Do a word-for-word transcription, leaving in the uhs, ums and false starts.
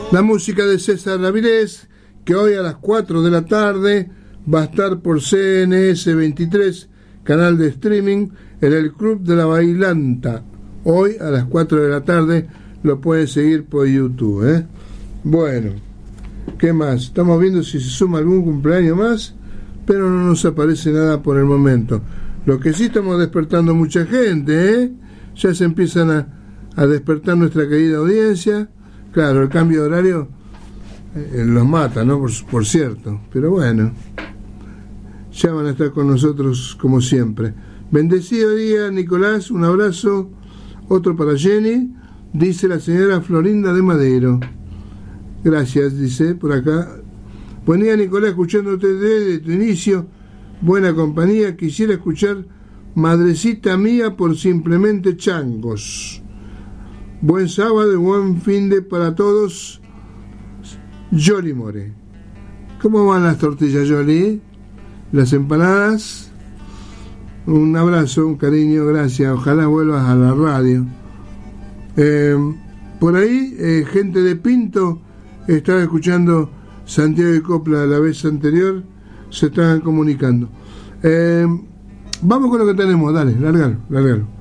La música de César Ramírez, que hoy a las cuatro de la tarde va a estar por C N S veintitrés, canal de streaming, en el Club de la Bailanta. Hoy a las cuatro de la tarde lo pueden seguir por YouTube, ¿eh? Bueno, ¿qué más? Estamos viendo si se suma algún cumpleaños más, pero no nos aparece nada por el momento. Lo que sí, estamos despertando mucha gente, ¿eh? Ya se empiezan a, a despertar nuestra querida audiencia. Claro, el cambio de horario eh, los mata, ¿no? Por, por cierto. Pero bueno, ya van a estar con nosotros como siempre. Bendecido día, Nicolás. Un abrazo. Otro para Jenny. Dice la señora Florinda de Madero. Gracias, dice por acá. Buen día, Nicolás, escuchándote desde tu inicio. Buena compañía. Quisiera escuchar Madrecita Mía por Simplemente Changos. Buen sábado y buen fin de para todos. Yoli More. ¿Cómo van las tortillas, Yoli? Las empanadas. Un abrazo, un cariño, gracias. Ojalá vuelvas a la radio. Eh, por ahí, eh, gente de Pinto estaba escuchando Santiago de Copla la vez anterior. Se estaban comunicando. Eh, vamos con lo que tenemos. Dale, largalo, largalo.